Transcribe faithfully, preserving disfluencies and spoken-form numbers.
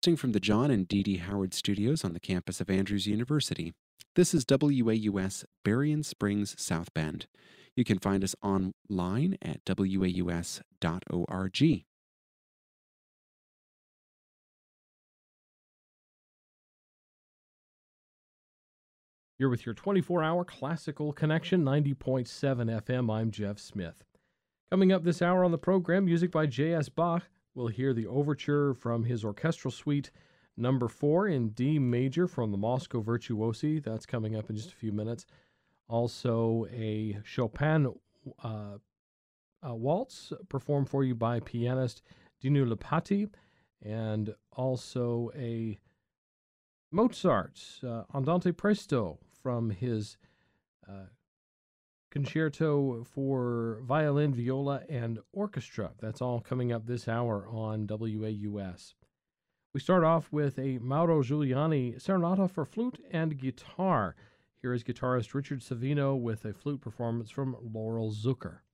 Broadcasting from the John and Dee Dee Howard Studios on the campus of Andrews University. This is W A U S Berrien Springs, South Bend. You can find us online at W A U S dot org. You're with your twenty-four hour classical connection, ninety point seven F M. I'm Jeff Smith. Coming up this hour on the program, music by J S. Bach. We'll hear the overture from his orchestral suite number four in D major from the Moscow Virtuosi. That's coming up in just a few minutes. Also, a Chopin uh, a waltz performed for you by pianist Dinu Lipati, and also a Mozart uh, Andante Presto from his uh, concerto for violin, viola, and orchestra. That's all coming up this hour on W A U S. We start off with a Mauro Giuliani Serenata for flute and guitar. Here is guitarist Richard Savino with a flute performance from Laurel Zucker.